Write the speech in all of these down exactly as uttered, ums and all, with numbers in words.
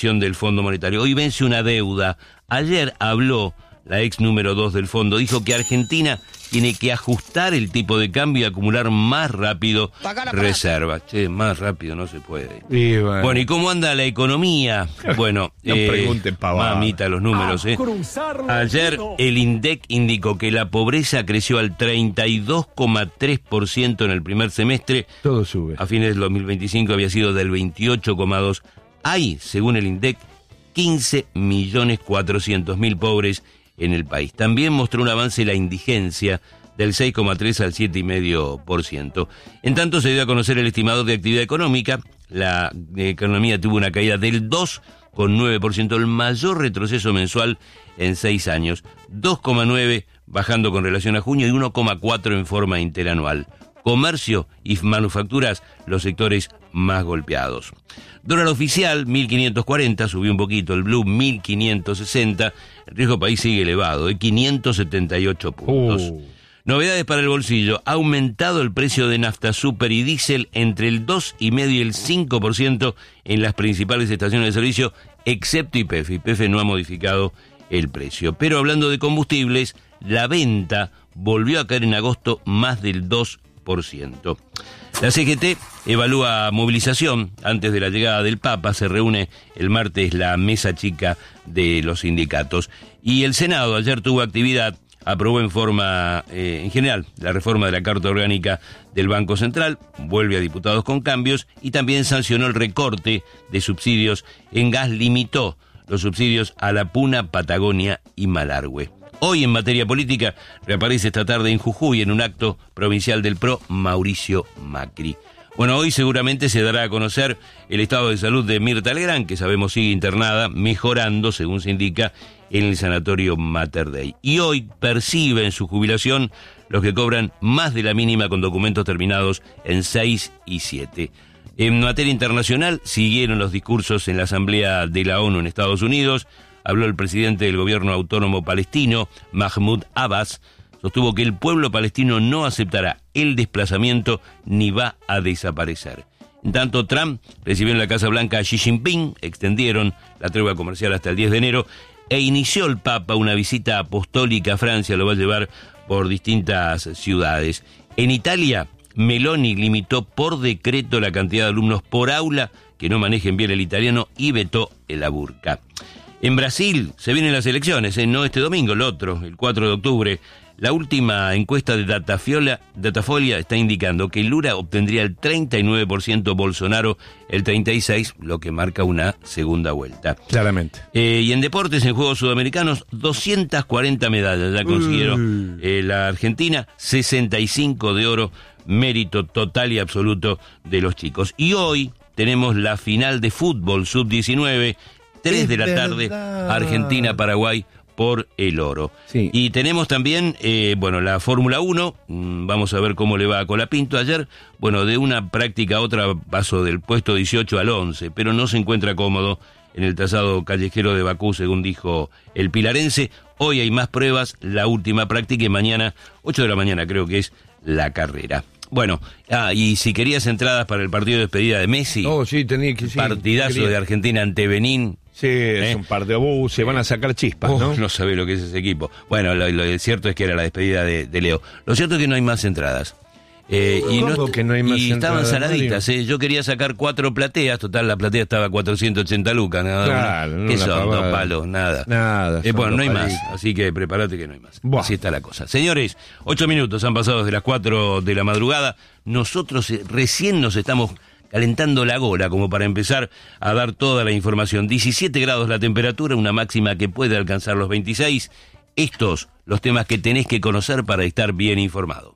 del Fondo Monetario. Hoy vence una deuda. Ayer habló la ex número dos del fondo, dijo que Argentina tiene que ajustar el tipo de cambio y acumular más rápido reservas. Che, más rápido no se puede. Y bueno. bueno, ¿y cómo anda la economía? Bueno, no eh, pregunten pavada. Mamita los números, ¿eh? Ayer el INDEC indicó que la pobreza creció al treinta y dos coma tres por ciento en el primer semestre. Todo sube. A fines del dos mil veinticinco había sido del veintiocho coma dos por ciento. Hay, según el INDEC, quince millones cuatrocientos mil pobres en el país. También mostró un avance la indigencia del seis coma tres al siete coma cinco por ciento. En tanto, se dio a conocer el estimador de actividad económica. La economía tuvo una caída del dos coma nueve por ciento, el mayor retroceso mensual en seis años. dos coma nueve por ciento bajando con relación a junio y uno coma cuatro por ciento en forma interanual. Comercio y manufacturas, los sectores más golpeados. Dólar oficial, mil quinientos cuarenta, subió un poquito. El blue, mil quinientos sesenta. El riesgo país sigue elevado, de quinientos setenta y ocho puntos. Uh. Novedades para el bolsillo. Ha aumentado el precio de nafta super y diésel entre el dos coma cinco y el cinco por ciento en las principales estaciones de servicio, excepto Y P F. Y P F no ha modificado el precio. Pero hablando de combustibles, la venta volvió a caer en agosto más del dos por ciento. La C G T evalúa movilización antes de la llegada del Papa. Se reúne el martes la mesa chica de los sindicatos. Y el Senado ayer tuvo actividad, aprobó en forma, eh, en general, la reforma de la Carta Orgánica del Banco Central, vuelve a diputados con cambios y también sancionó el recorte de subsidios en gas, limitó los subsidios a la Puna, Patagonia y Malargüe. Hoy, en materia política, reaparece esta tarde en Jujuy, en un acto provincial del P R O, Mauricio Macri. Bueno, hoy seguramente se dará a conocer el estado de salud de Mirta Legrand, que sabemos sigue internada, mejorando, según se indica, en el sanatorio Mater Dei. Y hoy percibe en su jubilación los que cobran más de la mínima con documentos terminados en seis y siete. En materia internacional, siguieron los discursos en la Asamblea de la ONU en Estados Unidos. Habló el presidente del gobierno autónomo palestino, Mahmoud Abbas. Sostuvo que el pueblo palestino no aceptará el desplazamiento ni va a desaparecer. En tanto, Trump recibió en la Casa Blanca a Xi Jinping, extendieron la tregua comercial hasta el diez de enero, e inició el Papa una visita apostólica a Francia, lo va a llevar por distintas ciudades. En Italia, Meloni limitó por decreto la cantidad de alumnos por aula que no manejen bien el italiano y vetó la burka. En Brasil se vienen las elecciones, ¿eh? No este domingo, el otro, el cuatro de octubre. La última encuesta de Datafolia, Datafolia está indicando que Lula obtendría el treinta y nueve por ciento, Bolsonaro el treinta y seis por ciento, lo que marca una segunda vuelta. Claramente. Eh, y en deportes, en Juegos Sudamericanos, doscientas cuarenta medallas ya consiguieron eh, la Argentina, sesenta y cinco de oro, mérito total y absoluto de los chicos. Y hoy tenemos la final de fútbol sub diecinueve, tres de la tarde, Argentina-Paraguay por el oro. Sí. Y tenemos también, eh, bueno, la Fórmula uno, mmm, vamos a ver cómo le va a Colapinto. Ayer, bueno, de una práctica a otra pasó del puesto dieciocho al once, pero no se encuentra cómodo en el trazado callejero de Bakú, según dijo el pilarense. Hoy hay más pruebas, la última práctica, y mañana, ocho de la mañana creo que es la carrera. Bueno, ah, y si querías entradas para el partido de despedida de Messi, oh, sí, tenía que sí, partidazo quería. de Argentina ante Benín. Sí, es ¿Eh? un par de obús, se van a sacar chispas, Oh, ¿no? no sabe lo que es ese equipo. Bueno, lo, lo cierto es que era la despedida de, de Leo. Lo cierto es que no hay más entradas. Eh, y ¿Cómo no, que no hay más y estaban entradas, saladitas, eh. Yo quería sacar cuatro plateas, total, la platea estaba a cuatrocientas ochenta lucas, nada. Claro, una. no ¿Qué la son? pavada. Dos palos, nada. Nada. Eh, bueno, no hay palitos. más, así que prepárate que no hay más. Buah. Así está la cosa. Señores, ocho minutos han pasado desde las cuatro de la madrugada. Nosotros eh, recién nos estamos calentando la gola como para empezar a dar toda la información. diecisiete grados la temperatura, una máxima que puede alcanzar los veintiséis. Estos, los temas que tenés que conocer para estar bien informado.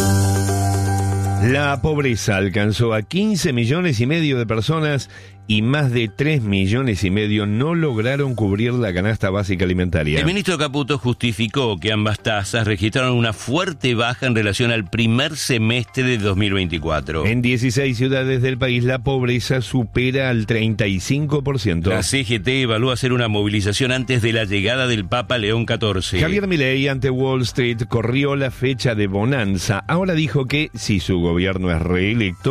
La pobreza alcanzó a quince millones y medio de personas y más de tres millones y medio no lograron cubrir la canasta básica alimentaria. El ministro Caputo justificó que ambas tasas registraron una fuerte baja en relación al primer semestre de dos mil veinticuatro. En dieciséis ciudades del país la pobreza supera al treinta y cinco por ciento. La C G T evalúa hacer una movilización antes de la llegada del Papa León catorce. Javier Milei ante Wall Street corrió la fecha de bonanza. Ahora dijo que si su gobierno es reelecto,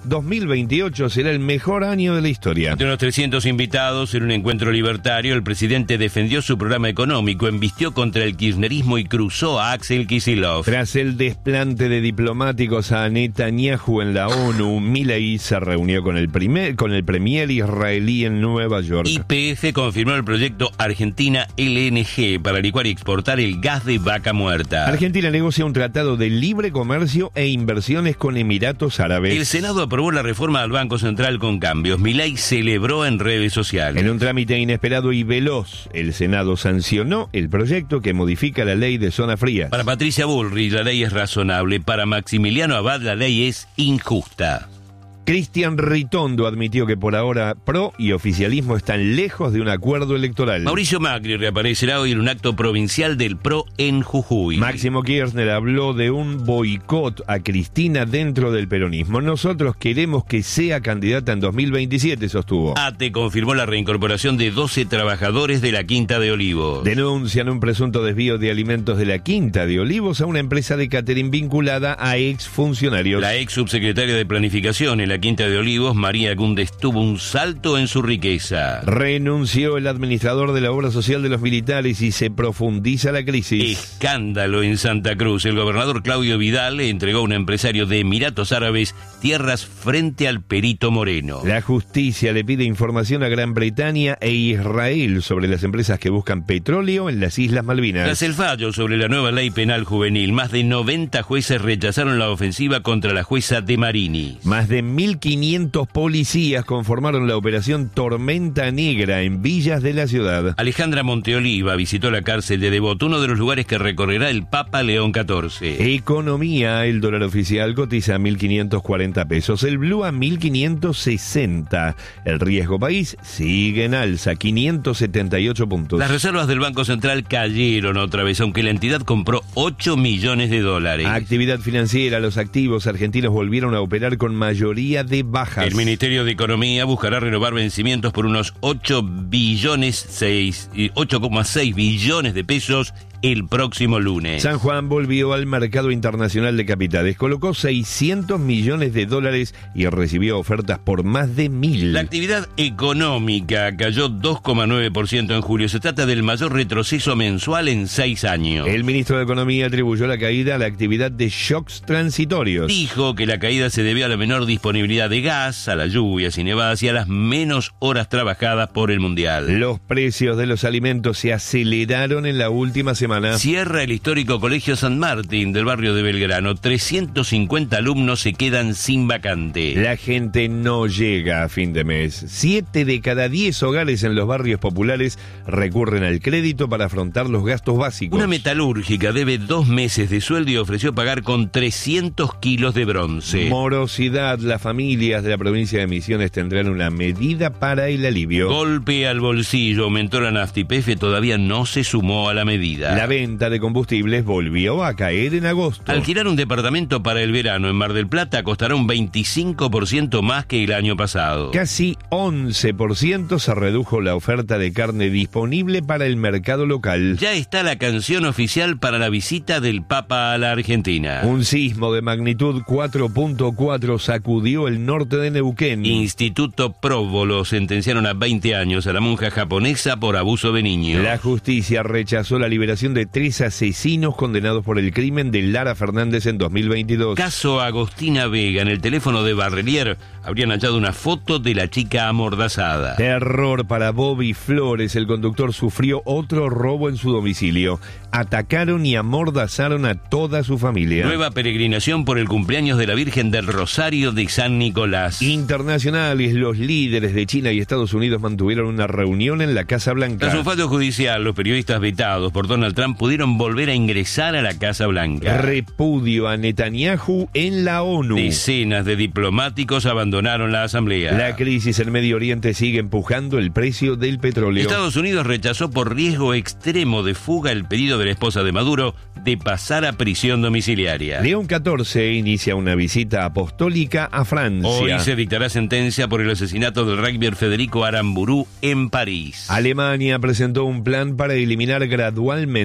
dos mil veintiocho será el mejor año de la historia. De unos trescientos invitados en un encuentro libertario, el presidente defendió su programa económico, embistió contra el kirchnerismo y cruzó a Axel Kicillof. Tras el desplante de diplomáticos a Netanyahu en la ONU, Milei se reunió con el, primer, con el premier israelí en Nueva York. Y P F confirmó el proyecto Argentina L N G para licuar y exportar el gas de vaca muerta. Argentina negocia un tratado de libre comercio e inversiones con Emiratos Árabes. El Senado aprobó la reforma al Banco Central con cambios. Milei celebró en redes sociales. En un trámite inesperado y veloz, el Senado sancionó el proyecto que modifica la ley de zona fría. Para Patricia Bullrich, la ley es razonable. Para Maximiliano Abad, la ley es injusta. Cristian Ritondo admitió que por ahora PRO y oficialismo están lejos de un acuerdo electoral. Mauricio Macri reaparecerá hoy en un acto provincial del PRO en Jujuy. Máximo Kirchner habló de un boicot a Cristina dentro del peronismo. Nosotros queremos que sea candidata en dos mil veintisiete, sostuvo. ATE confirmó la reincorporación de doce trabajadores de la Quinta de Olivos. Denuncian un presunto desvío de alimentos de la Quinta de Olivos a una empresa de catering vinculada a exfuncionarios. La ex subsecretaria de Planificación en la Quinta de Olivos, María Gúndez, tuvo un salto en su riqueza. Renunció el administrador de la obra social de los militares y se profundiza la crisis. Escándalo en Santa Cruz. El gobernador Claudio Vidal le entregó a un empresario de Emiratos Árabes tierras frente al Perito Moreno. La justicia le pide información a Gran Bretaña e Israel sobre las empresas que buscan petróleo en las Islas Malvinas. Tras el fallo sobre la nueva ley penal juvenil, más de noventa jueces rechazaron la ofensiva contra la jueza De Marini. Más de mil quinientos policías conformaron la operación Tormenta Negra en villas de la ciudad. Alejandra Monteoliva visitó la cárcel de Devoto, uno de los lugares que recorrerá el Papa León catorce. Economía, el dólar oficial cotiza a mil quinientos cuarenta pesos, el blue a mil quinientos sesenta. El riesgo país sigue en alza, quinientos setenta y ocho puntos. Las reservas del Banco Central cayeron otra vez, aunque la entidad compró ocho millones de dólares. Actividad financiera, los activos argentinos volvieron a operar con mayoría de bajas. El Ministerio de Economía buscará renovar vencimientos por unos ocho billones ocho coma seis billones de pesos el próximo lunes. San Juan volvió al mercado internacional de capitales, colocó seiscientos millones de dólares y recibió ofertas por más de mil. La actividad económica cayó dos coma nueve por ciento en julio. Se trata del mayor retroceso mensual en seis años. El ministro de Economía atribuyó la caída a la actividad de shocks transitorios. Dijo que la caída se debió a la menor disponibilidad de gas, a las lluvias y nevadas y a las menos horas trabajadas por el mundial. Los precios de los alimentos se aceleraron en la última semana. Cierra el histórico Colegio San Martín del barrio de Belgrano. trescientos cincuenta alumnos se quedan sin vacante. La gente no llega a fin de mes. Siete de cada diez hogares en los barrios populares recurren al crédito para afrontar los gastos básicos. Una metalúrgica debe dos meses de sueldo y ofreció pagar con trescientos kilos de bronce. Morosidad. Las familias de la provincia de Misiones tendrán una medida para el alivio. Golpe al bolsillo. Aumentó la nafta y P F todavía no se sumó a la medida. La venta de combustibles volvió a caer en agosto. Alquilar un departamento para el verano en Mar del Plata costará un veinticinco por ciento más que el año pasado. Casi once por ciento se redujo la oferta de carne disponible para el mercado local. Ya está la canción oficial para la visita del Papa a la Argentina. Un sismo de magnitud cuatro punto cuatro sacudió el norte de Neuquén. Instituto Provo lo sentenciaron a veinte años a la monja japonesa por abuso de niños. La justicia rechazó la liberación de tres asesinos condenados por el crimen de Lara Fernández en dos mil veintidós. Caso Agostina Vega. En el teléfono de Barrelier habrían hallado una foto de la chica amordazada. Terror para Bobby Flores. El conductor sufrió otro robo en su domicilio. Atacaron y amordazaron a toda su familia. Nueva peregrinación por el cumpleaños de la Virgen del Rosario de San Nicolás. Internacionales. Los líderes de China y Estados Unidos mantuvieron una reunión en la Casa Blanca. Tras un fallo judicial, los periodistas vetados por Donald Trump pudieron volver a ingresar a la Casa Blanca. Repudio a Netanyahu en la ONU. Decenas de diplomáticos abandonaron la asamblea. La crisis en Medio Oriente sigue empujando el precio del petróleo. Estados Unidos rechazó por riesgo extremo de fuga el pedido de la esposa de Maduro de pasar a prisión domiciliaria. León catorce inicia una visita apostólica a Francia. Hoy se dictará sentencia por el asesinato del rugbyer Federico Aramburu en París. Alemania presentó un plan para eliminar gradualmente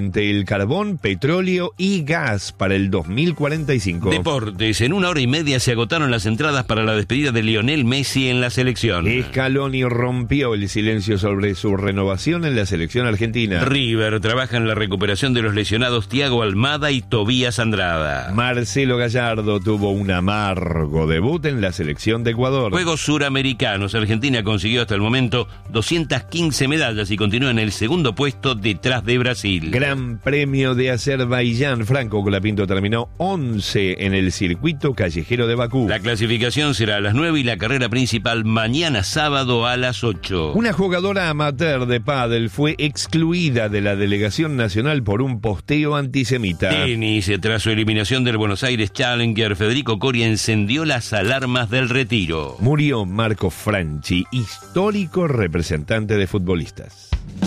finalmente el carbón, petróleo y gas para el dos mil cuarenta y cinco. Deportes. En una hora y media se agotaron las entradas para la despedida de Lionel Messi en la selección. Scaloni rompió el silencio sobre su renovación en la selección argentina. River trabaja en la recuperación de los lesionados Thiago Almada y Tobías Andrada. Marcelo Gallardo tuvo un amargo debut en la selección de Ecuador. Juegos Suramericanos. Argentina consiguió hasta el momento doscientas quince medallas y continúa en el segundo puesto detrás de Brasil. Gran Premio de Azerbaiyán. Franco Colapinto terminó once en el circuito callejero de Bakú. La clasificación será a las nueve y la carrera principal mañana sábado a las ocho. Una jugadora amateur de pádel fue excluida de la delegación nacional por un posteo antisemita. Tenis. Tras su eliminación del Buenos Aires Challenger, Federico Coria encendió las alarmas del retiro. Murió Marco Franchi, histórico representante de futbolistas.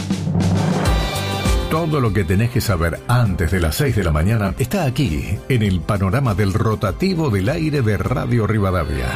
Todo lo que tenés que saber antes de las seis de la mañana está aquí, en el panorama del rotativo del aire de Radio Rivadavia.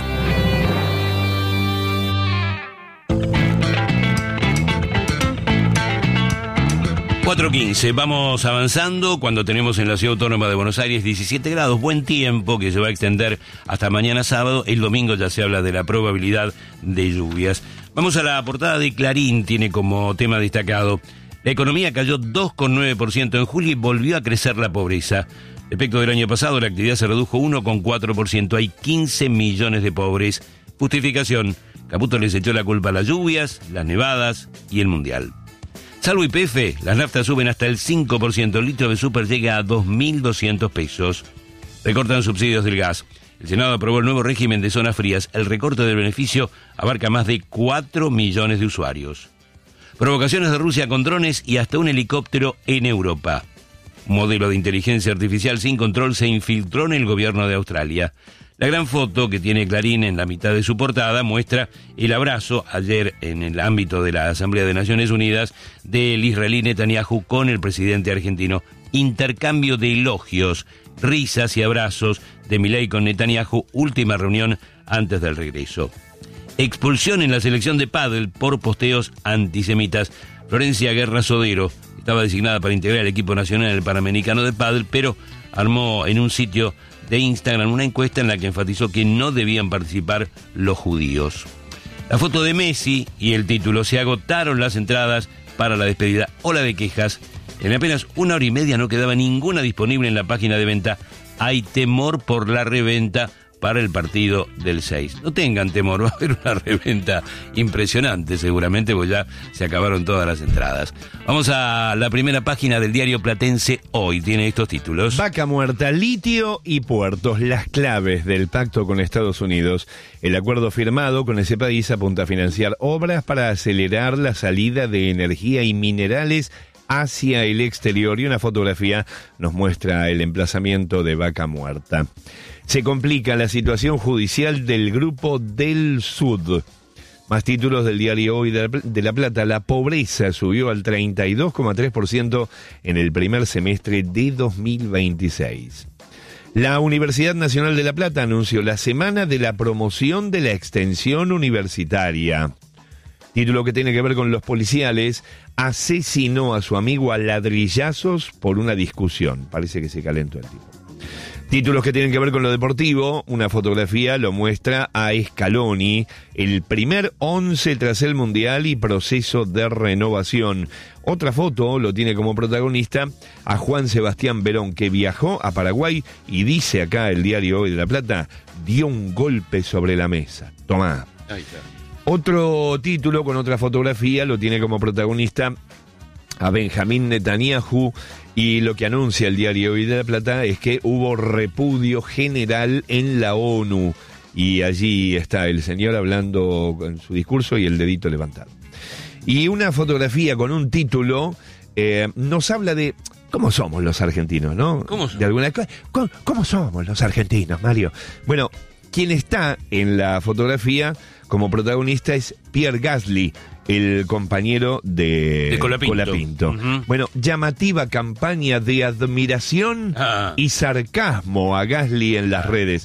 cuatro quince, vamos avanzando cuando tenemos en la Ciudad Autónoma de Buenos Aires diecisiete grados, buen tiempo que se va a extender hasta mañana sábado. El domingo ya se habla de la probabilidad de lluvias. Vamos a la portada de Clarín, tiene como tema destacado: la economía cayó dos coma nueve por ciento en julio y volvió a crecer la pobreza. Respecto del año pasado, la actividad se redujo uno coma cuatro por ciento, hay quince millones de pobres. Justificación: Caputo les echó la culpa a las lluvias, las nevadas y el mundial. Salvo Y P F, las naftas suben hasta el cinco por ciento, el litro de súper llega a dos mil doscientos pesos. Recortan subsidios del gas. El Senado aprobó el nuevo régimen de zonas frías. El recorte del beneficio abarca más de cuatro millones de usuarios. Provocaciones de Rusia con drones y hasta un helicóptero en Europa. Un modelo de inteligencia artificial sin control se infiltró en el gobierno de Australia. La gran foto que tiene Clarín en la mitad de su portada muestra el abrazo ayer en el ámbito de la Asamblea de Naciones Unidas del israelí Netanyahu con el presidente argentino. Intercambio de elogios, risas y abrazos de Milei con Netanyahu, última reunión antes del regreso. Expulsión en la selección de pádel por posteos antisemitas. Florencia Guerra Sodero estaba designada para integrar el equipo nacional del Panamericano de pádel, pero armó en un sitio de Instagram una encuesta en la que enfatizó que no debían participar los judíos. La foto de Messi y el título: se agotaron las entradas para la despedida. Ola de quejas. En apenas una hora y media no quedaba ninguna disponible en la página de venta. Hay temor por la reventa para el partido del seis. No tengan temor, va a haber una reventa impresionante seguramente, porque ya se acabaron todas las entradas. Vamos a la primera página del diario platense Hoy, tiene estos títulos: Vaca muerta, litio y puertos, las claves del pacto con Estados Unidos. El acuerdo firmado con ese país apunta a financiar obras para acelerar la salida de energía y minerales hacia el exterior, y una fotografía nos muestra el emplazamiento de Vaca Muerta. Se complica la situación judicial del Grupo del Sud. Más títulos del diario Hoy de La Plata. La pobreza subió al treinta y dos coma tres por ciento en el primer semestre de dos mil veintiséis. La Universidad Nacional de La Plata anunció la Semana de la Promoción de la Extensión Universitaria. Título que tiene que ver con los policiales. Asesinó a su amigo a ladrillazos por una discusión. Parece que se calentó el tipo. Títulos que tienen que ver con lo deportivo. Una fotografía lo muestra a Scaloni, el primer once tras el Mundial y proceso de renovación. Otra foto lo tiene como protagonista a Juan Sebastián Verón, que viajó a Paraguay y dice acá el diario Hoy de La Plata: dio un golpe sobre la mesa. Tomá. Ahí está. Otro título con otra fotografía lo tiene como protagonista a Benjamín Netanyahu, y lo que anuncia el diario Hoy de La Plata es que hubo repudio general en la ONU, y allí está el señor hablando en su discurso y el dedito levantado. Y una fotografía con un título eh, nos habla de cómo somos los argentinos, ¿no? ¿Cómo somos? De alguna cosa. ¿Cómo, ¿Cómo somos los argentinos, Mario? Bueno, quien está en la fotografía como protagonista es Pierre Gasly, el compañero de, de Colapinto. Colapinto. Uh-huh. Bueno, llamativa campaña de admiración ah. y sarcasmo a Gasly en las redes.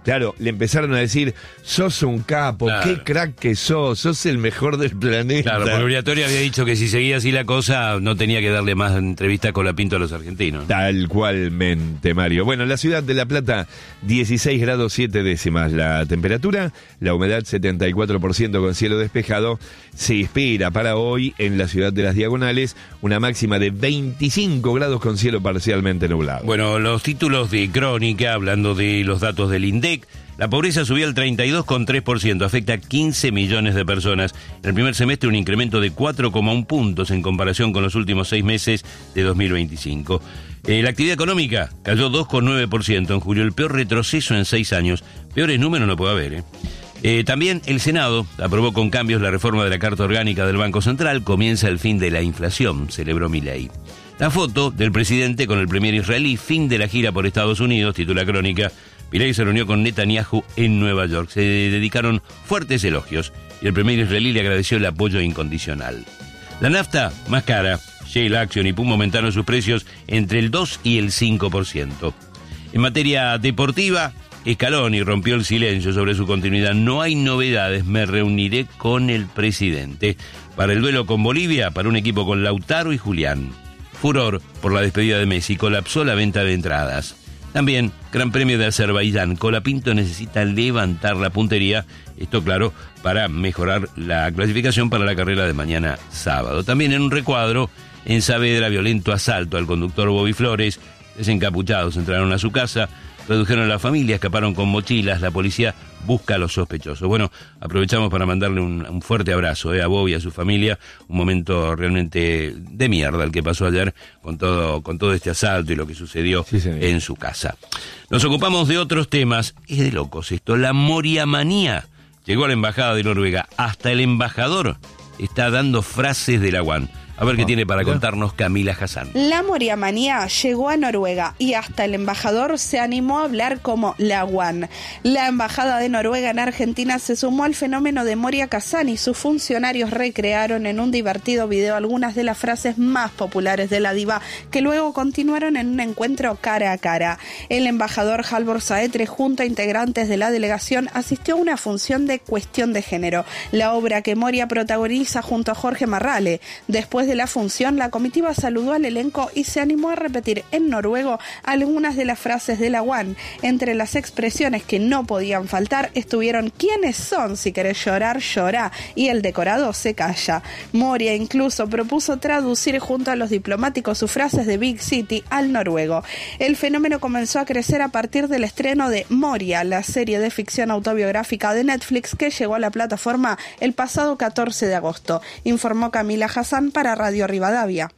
Claro, le empezaron a decir, sos un capo, claro. qué crack que sos, sos el mejor del planeta. Claro, porque Briatore había dicho que si seguía así la cosa, no tenía que darle más entrevistas con la Pinto a los argentinos. Tal cualmente, Mario. Bueno, en la ciudad de La Plata, dieciséis grados siete décimas la temperatura, la humedad setenta y cuatro por ciento con cielo despejado. Se espera para hoy en la ciudad de Las Diagonales una máxima de veinticinco grados con cielo parcialmente nublado. Bueno, los títulos de Crónica, hablando de los datos del INDEC, la pobreza subió al treinta y dos coma tres por ciento, afecta a quince millones de personas. En el primer semestre un incremento de cuatro coma uno puntos en comparación con los últimos seis meses de dos mil veinticinco. Eh, la actividad económica cayó dos coma nueve por ciento en julio, el peor retroceso en seis años. Peores números no puede haber, ¿eh? Eh, también el Senado aprobó con cambios la reforma de la Carta Orgánica del Banco Central. Comienza el fin de la inflación, celebró Milei. La foto del presidente con el premier israelí, fin de la gira por Estados Unidos, titula Crónica. Milei se reunió con Netanyahu en Nueva York. Se dedicaron fuertes elogios y el premier israelí le agradeció el apoyo incondicional. La nafta más cara, Shell, Action y Puma aumentaron sus precios entre el dos y el cinco por ciento. En materia deportiva, Scaloni rompió el silencio sobre su continuidad. No hay novedades, me reuniré con el presidente. Para el duelo con Bolivia, para un equipo con Lautaro y Julián. Furor por la despedida de Messi, colapsó la venta de entradas. También, Gran Premio de Azerbaiyán, Colapinto necesita levantar la puntería, esto claro, para mejorar la clasificación para la carrera de mañana sábado. También en un recuadro, en Saavedra, violento asalto al conductor Bobby Flores, desencapuchados entraron a su casa, redujeron a la familia, escaparon con mochilas, la policía busca a los sospechosos. Bueno, aprovechamos para mandarle un, un fuerte abrazo eh, a Bobby y a su familia, un momento realmente de mierda el que pasó ayer con todo, con todo este asalto y lo que sucedió sí, en su casa. Nos ocupamos de otros temas, es de locos esto, la moriamanía llegó a la embajada de Noruega, hasta el embajador está dando frases de la U A N. A ver qué tiene para contarnos Camila Hassan. La moriamanía llegó a Noruega y hasta el embajador se animó a hablar como la U A N. La embajada de Noruega en Argentina se sumó al fenómeno de Moria Kazan y sus funcionarios recrearon en un divertido video algunas de las frases más populares de la diva, que luego continuaron en un encuentro cara a cara. El embajador Halvor Saetre, junto a integrantes de la delegación, asistió a una función de Cuestión de Género, la obra que Moria protagoniza junto a Jorge Marrale. Después de la función, la comitiva saludó al elenco y se animó a repetir en noruego algunas de las frases de la U A N. Entre las expresiones que no podían faltar estuvieron ¿quiénes son? Si querés llorar, llorá, y el decorado se calla. Moria incluso propuso traducir junto a los diplomáticos sus frases de Big City al noruego. El fenómeno comenzó a crecer a partir del estreno de Moria, la serie de ficción autobiográfica de Netflix que llegó a la plataforma el pasado catorce de agosto, informó Camila Hassan para Radio Rivadavia.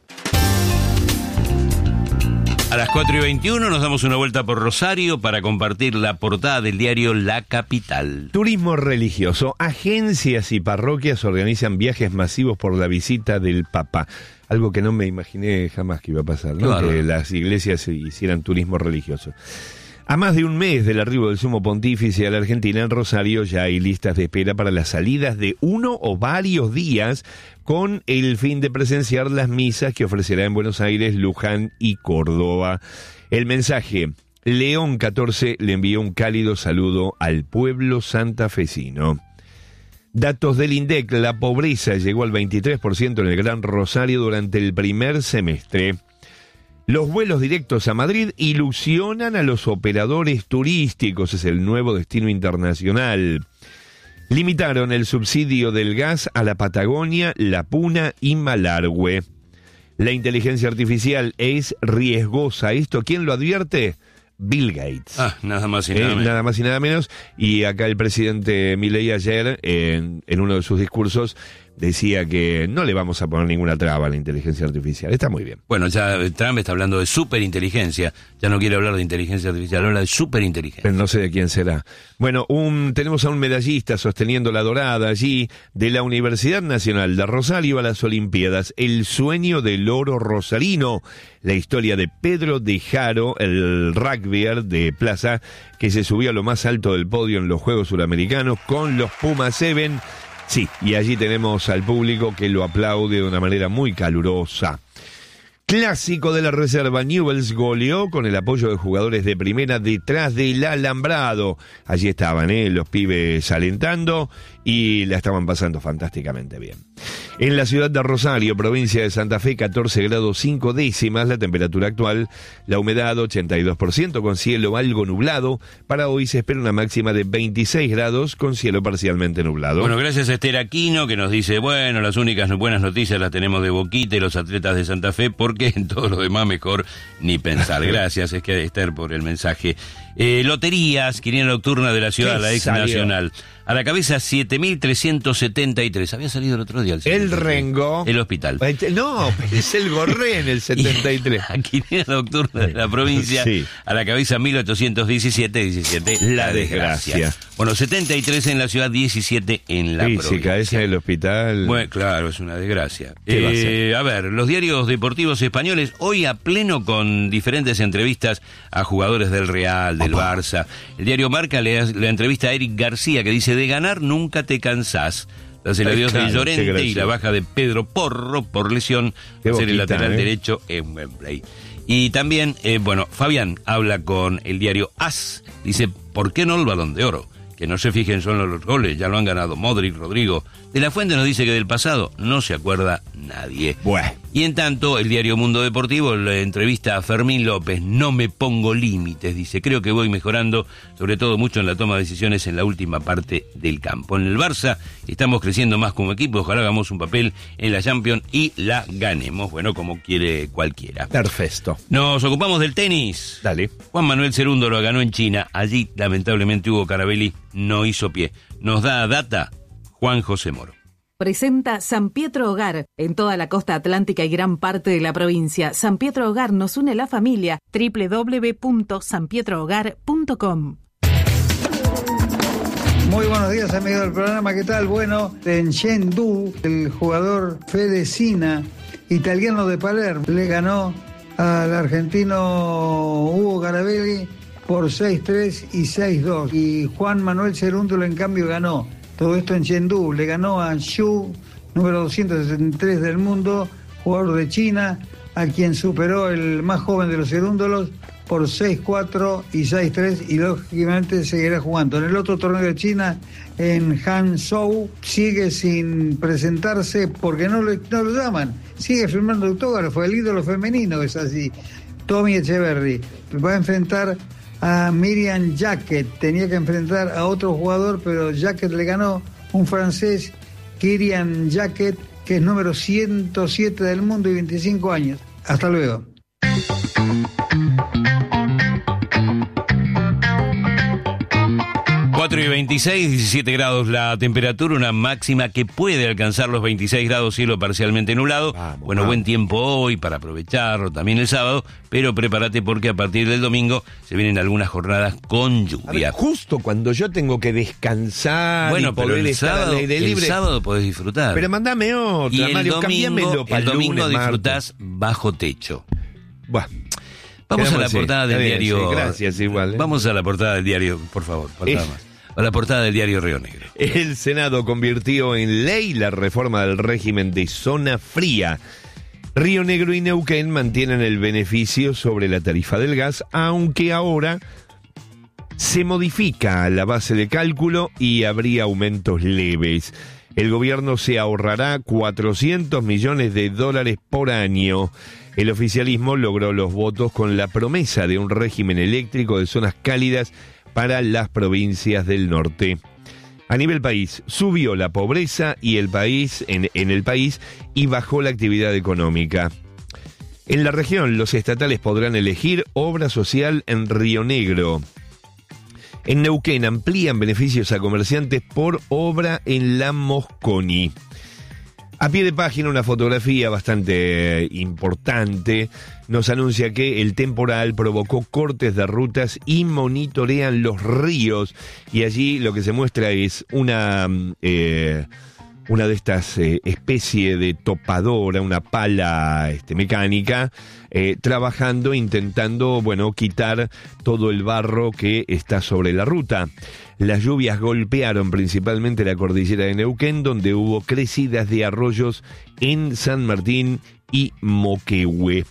A las cuatro y veintiuno nos damos una vuelta por Rosario para compartir la portada del diario La Capital. Turismo religioso. Agencias y parroquias organizan viajes masivos por la visita del Papa. Algo que no me imaginé jamás que iba a pasar, ¿no? Claro. Que las iglesias hicieran turismo religioso. A más de un mes del arribo del Sumo Pontífice a la Argentina, en Rosario ya hay listas de espera para las salidas de uno o varios días con el fin de presenciar las misas que ofrecerá en Buenos Aires, Luján y Córdoba. El mensaje: León catorce le envió un cálido saludo al pueblo santafesino. Datos del INDEC: la pobreza llegó al veintitrés por ciento en el Gran Rosario durante el primer semestre. Los vuelos directos a Madrid ilusionan a los operadores turísticos, es el nuevo destino internacional. Limitaron el subsidio del gas a la Patagonia, La Puna y Malargüe. La inteligencia artificial es riesgosa. ¿Esto quién lo advierte? Bill Gates. Ah, nada más y nada eh, menos. Nada más y nada menos. Y acá el presidente Milei ayer, en, en uno de sus discursos, decía que no le vamos a poner ninguna traba a la inteligencia artificial. Está muy bien. Bueno, ya Trump está hablando de superinteligencia. Ya no quiere hablar de inteligencia artificial, habla de superinteligencia. Pero no sé de quién será. Bueno, un, tenemos a un medallista sosteniendo la dorada allí de la Universidad Nacional de Rosario a las Olimpiadas. El sueño del oro rosarino. La historia de Pedro de Jaro, el rugbyer de Plaza, que se subió a lo más alto del podio en los Juegos Suramericanos con los Pumas siete. Sí, y allí tenemos al público que lo aplaude de una manera muy calurosa. Clásico de la reserva, Newell's goleó con el apoyo de jugadores de primera detrás del alambrado. Allí estaban eh, los pibes alentando y la estaban pasando fantásticamente bien. En la ciudad de Rosario, provincia de Santa Fe, catorce grados cinco décimas la temperatura actual, la humedad ochenta y dos por ciento con cielo algo nublado. Para hoy se espera una máxima de veintiséis grados con cielo parcialmente nublado. Bueno, gracias a Esther Aquino que nos dice, bueno, las únicas buenas noticias las tenemos de Boquita y los atletas de Santa Fe, porque en todo lo demás mejor ni pensar. Gracias, es que Esther, por el mensaje. Eh, loterías, quiniela nocturna de la ciudad, la ex salió? nacional. A la cabeza siete mil trescientos setenta y tres. Había salido el otro día el El Rengo. El hospital. No, es el Gorré en el setenta y tres. A quiniela nocturna de la provincia. Sí. A la cabeza mil ochocientos diecisiete, diecisiete. La La desgracia. desgracia. Bueno, setenta y tres en la ciudad, diecisiete en la Sí, provincia. si caes en el hospital. Bueno, claro, es una desgracia. ¿Qué va a Eh, a ver, los diarios deportivos españoles hoy a pleno con diferentes entrevistas a jugadores del Real, del Opa. Barça. El diario Marca le, le entrevista a Eric García, que dice, de ganar nunca te cansás. Tras el Ay, adiós claro, de qué Llorente y gracioso. la baja de Pedro Porro por lesión, Qué ser el boquita, lateral ¿eh? derecho en Wembley. Y también, eh, bueno, Fabián habla con el diario AS, dice, ¿por qué no el Balón de Oro? Que no se fijen solo en los goles, ya lo han ganado Modric, Rodrigo. De la Fuente nos dice que del pasado no se acuerda nadie. Bueno. Y en tanto, el diario Mundo Deportivo le entrevista a Fermín López. No me pongo límites, dice. Creo que voy mejorando, sobre todo mucho en la toma de decisiones en la última parte del campo. En el Barça estamos creciendo más como equipo. Ojalá hagamos un papel en la Champions y la ganemos. Bueno, como quiere cualquiera. Perfecto. Nos ocupamos del tenis. Dale. Juan Manuel Cerundo lo ganó en China. Allí, lamentablemente, Hugo Carabelli no hizo pie. Nos da data Juan José Moro. Presenta San Pietro Hogar en toda la costa atlántica y gran parte de la provincia. San Pietro Hogar nos une la familia. doble u doble u doble u punto san pietro hogar punto com. Muy buenos días, amigos del programa. ¿Qué tal? Bueno, en Chengdu, el jugador Fede Sina, italiano de Palermo, le ganó al argentino Hugo Carabelli por seis tres y seis dos. Y Juan Manuel Cerúndulo, en cambio, ganó. Todo esto en Chengdu. Le ganó a Xu, número doscientos sesenta y tres del mundo, jugador de China, a quien superó el más joven de los cerúndolos por seis cuatro y seis tres, y lógicamente seguirá jugando. En el otro torneo de China, en Hangzhou, sigue sin presentarse porque no, le, no lo llaman. Sigue firmando autógrafo, el ídolo femenino es así. Tommy Echeverry va a enfrentar a Miriam Jacquet. Tenía que enfrentar a otro jugador, pero Jacquet le ganó, un francés, Kylian Jacquet, que es número ciento siete del mundo y veinticinco años. Hasta luego. cuatro y veintiséis, diecisiete grados la temperatura, una máxima que puede alcanzar los veintiséis grados, cielo parcialmente nublado. Vamos, bueno, vamos. buen tiempo hoy para aprovecharlo, también el sábado, pero prepárate porque a partir del domingo se vienen algunas jornadas con A ver, lluvia. justo cuando yo tengo que descansar Bueno, y pero poder el estar sábado, al aire el libre. sábado podés disfrutar. Pero mandame otra, y el Mario, domingo, cambiámelo para el domingo lunes, disfrutás bajo techo. Buah. Vamos a Quedamos la así. portada del Está bien, diario. sí, gracias, igual, ¿eh? Vamos a la portada del diario, por favor, portada Eh. más. A la portada del diario Río Negro. El Senado convirtió en ley la reforma del régimen de zona fría. Río Negro y Neuquén mantienen el beneficio sobre la tarifa del gas, aunque ahora se modifica la base de cálculo y habría aumentos leves. El gobierno se ahorrará cuatrocientos millones de dólares por año. El oficialismo logró los votos con la promesa de un régimen eléctrico de zonas cálidas para las provincias del norte. A nivel país, subió la pobreza y el país en, en el país y bajó la actividad económica. En la región, los estatales podrán elegir obra social en Río Negro. En Neuquén amplían beneficios a comerciantes por obra en la Mosconi. A pie de página, una fotografía bastante eh, importante nos anuncia que el temporal provocó cortes de rutas y monitorean los ríos. Y allí lo que se muestra es una, eh, una de estas eh, especie de topadora, una pala este, mecánica, eh, trabajando, intentando, bueno, quitar todo el barro que está sobre la ruta. Las lluvias golpearon principalmente la cordillera de Neuquén, donde hubo crecidas de arroyos en San Martín y Moquehue.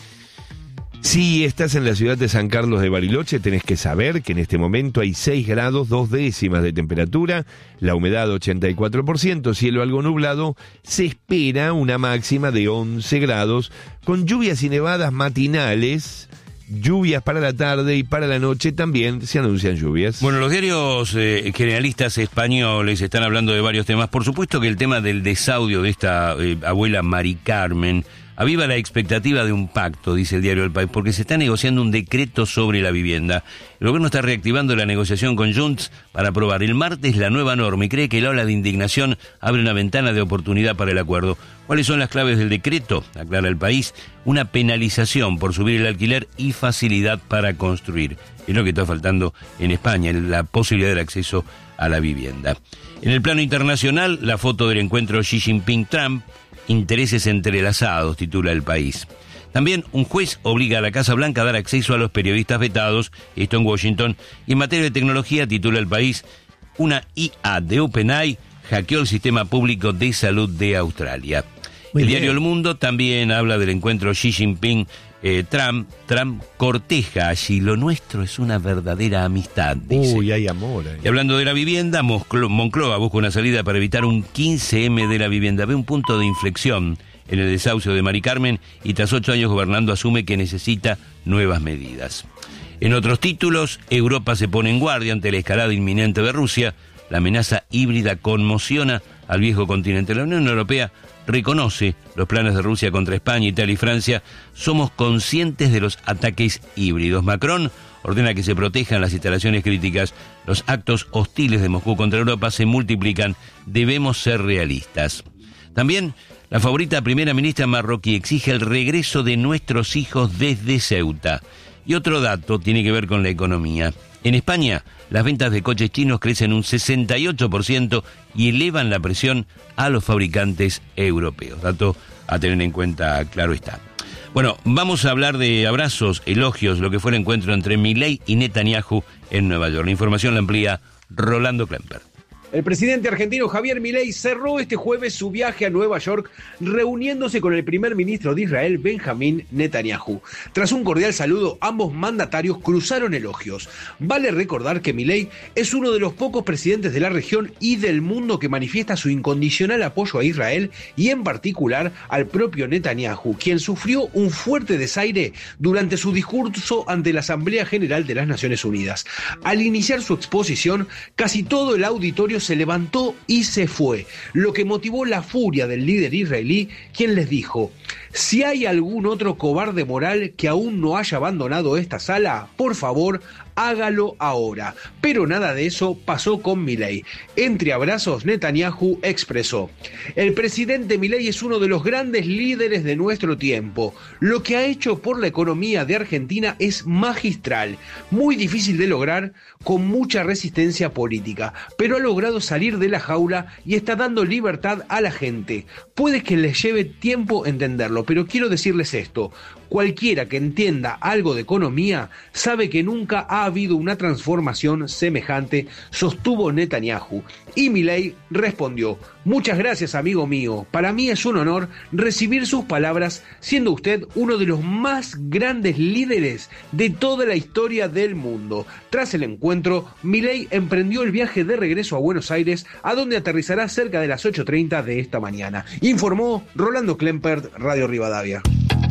Si estás en la ciudad de San Carlos de Bariloche, tenés que saber que en este momento hay seis grados, dos décimas de temperatura, la humedad ochenta y cuatro por ciento, cielo algo nublado, se espera una máxima de once grados, con lluvias y nevadas matinales, lluvias para la tarde y para la noche también se anuncian lluvias. Bueno, los diarios eh, generalistas españoles están hablando de varios temas. Por supuesto que el tema del desaudio de esta eh, abuela Mari Carmen aviva la expectativa de un pacto, dice el diario El País, porque se está negociando un decreto sobre la vivienda. El gobierno está reactivando la negociación con Junts para aprobar el martes la nueva norma y cree que la ola de indignación abre una ventana de oportunidad para el acuerdo. ¿Cuáles son las claves del decreto? Aclara El País. Una penalización por subir el alquiler y facilidad para construir. Es lo que está faltando en España, la posibilidad del acceso a la vivienda. En el plano internacional, la foto del encuentro Xi Jinping-Trump, intereses entrelazados, titula El País. También un juez obliga a la Casa Blanca a dar acceso a los periodistas vetados, esto en Washington, y en materia de tecnología, titula El País, una I A de OpenAI hackeó el sistema público de salud de Australia. Muy el bien. Diario El Mundo también habla del encuentro Xi Jinping eh, Trump. Trump corteja allí, lo nuestro es una verdadera amistad, dice. Uy, hay amor ahí. Y hablando de la vivienda, Mosclo- Moncloa busca una salida para evitar un quince eme de la vivienda. Ve un punto de inflexión en el desahucio de Mari Carmen y tras ocho años gobernando asume que necesita nuevas medidas. En otros títulos, Europa se pone en guardia ante la escalada inminente de Rusia. La amenaza híbrida conmociona al viejo continente. La Unión Europea reconoce los planes de Rusia contra España, Italia y Francia. Somos conscientes de los ataques híbridos. Macron ordena que se protejan las instalaciones críticas. Los actos hostiles de Moscú contra Europa se multiplican. Debemos ser realistas. También la favorita primera ministra marroquí exige el regreso de nuestros hijos desde Ceuta. Y otro dato tiene que ver con la economía. En España, las ventas de coches chinos crecen un sesenta y ocho por ciento y elevan la presión a los fabricantes europeos. Dato a tener en cuenta, claro está. Bueno, vamos a hablar de abrazos, elogios, lo que fue el encuentro entre Milei y Netanyahu en Nueva York. La información la amplía Rolando Klemper. El presidente argentino Javier Milei cerró este jueves su viaje a Nueva York reuniéndose con el primer ministro de Israel, Benjamín Netanyahu. Tras un cordial saludo, ambos mandatarios cruzaron elogios. Vale recordar que Milei es uno de los pocos presidentes de la región y del mundo que manifiesta su incondicional apoyo a Israel y en particular al propio Netanyahu, quien sufrió un fuerte desaire durante su discurso ante la Asamblea General de las Naciones Unidas. Al iniciar su exposición, casi todo el auditorio se levantó y se fue, lo que motivó la furia del líder israelí, quien les dijo: si hay algún otro cobarde moral que aún no haya abandonado esta sala, por favor, hágalo ahora. Pero nada de eso pasó con Milei. Entre abrazos, Netanyahu expresó: el presidente Milei es uno de los grandes líderes de nuestro tiempo. Lo que ha hecho por la economía de Argentina es magistral, muy difícil de lograr, con mucha resistencia política, pero ha logrado salir de la jaula y está dando libertad a la gente. Puede que les lleve tiempo entenderlo, pero quiero decirles esto: cualquiera que entienda algo de economía sabe que nunca ha habido una transformación semejante, sostuvo Netanyahu. Y Milei respondió: muchas gracias, amigo mío. Para mí es un honor recibir sus palabras, siendo usted uno de los más grandes líderes de toda la historia del mundo. Tras el encuentro, Milei emprendió el viaje de regreso a Buenos Aires, a donde aterrizará cerca de las ocho treinta de esta mañana. Informó Rolando Klempert, Radio Rivadavia.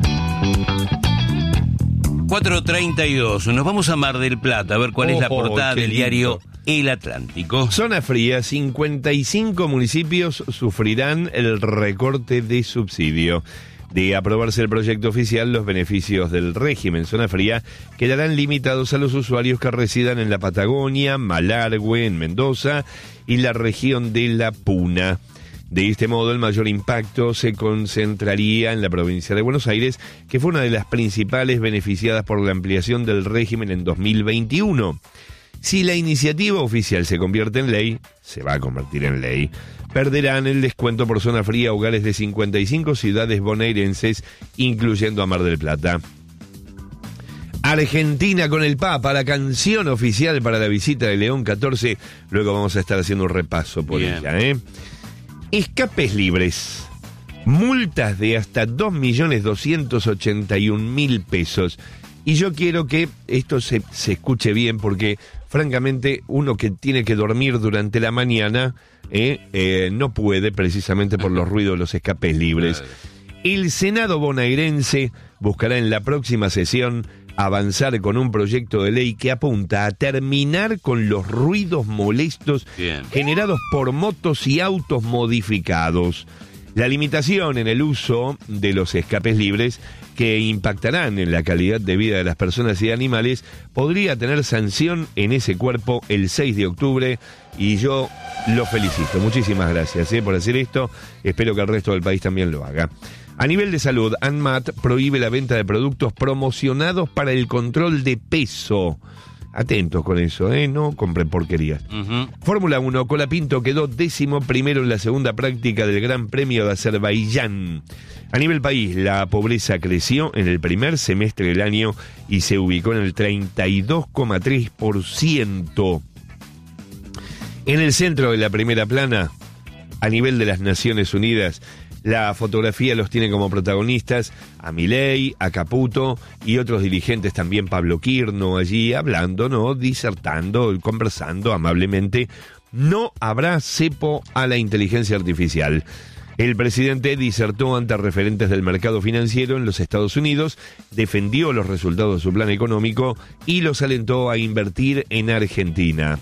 cuatro treinta y dos. Nos vamos a Mar del Plata a ver cuál oh, es la portada del lindo. diario El Atlántico. Zona fría, cincuenta y cinco municipios sufrirán el recorte de subsidio. De aprobarse el proyecto oficial, los beneficios del régimen zona fría quedarán limitados a los usuarios que residan en la Patagonia, Malargüe, en Mendoza y la región de La Puna. De este modo, el mayor impacto se concentraría en la provincia de Buenos Aires, que fue una de las principales beneficiadas por la ampliación del régimen en dos mil veintiuno. Si la iniciativa oficial se convierte en ley, se va a convertir en ley, perderán el descuento por zona fría hogares de cincuenta y cinco ciudades bonaerenses, incluyendo a Mar del Plata. Argentina con el Papa, la canción oficial para la visita de León catorce. Luego vamos a estar haciendo un repaso por Bien. ella, ¿eh? Escapes libres. Multas de hasta dos millones doscientos ochenta y un mil pesos. Y yo quiero que esto se, se escuche bien porque, francamente, uno que tiene que dormir durante la mañana eh, eh, no puede, precisamente por los ruidos de los escapes libres. El Senado bonaerense buscará en la próxima sesión avanzar con un proyecto de ley que apunta a terminar con los ruidos molestos Bien. generados por motos y autos modificados. La limitación en el uso de los escapes libres, que impactarán en la calidad de vida de las personas y animales, podría tener sanción en ese cuerpo el seis de octubre, y yo lo felicito. Muchísimas gracias eh, por hacer esto. Espero que el resto del país también lo haga. A nivel de salud, ANMAT prohíbe la venta de productos promocionados para el control de peso. Atentos con eso, ¿eh? No compren porquerías. Uh-huh. Fórmula uno, Colapinto quedó décimo primero en la segunda práctica del Gran Premio de Azerbaiyán. A nivel país, la pobreza creció en el primer semestre del año y se ubicó en el treinta y dos coma tres por ciento. En el centro de la primera plana, a nivel de las Naciones Unidas, la fotografía los tiene como protagonistas a Milei, a Caputo y otros dirigentes, también Pablo Quirno allí hablando, ¿no? Disertando, conversando amablemente. No habrá cepo a la inteligencia artificial. El presidente disertó ante referentes del mercado financiero en los Estados Unidos, defendió los resultados de su plan económico y los alentó a invertir en Argentina.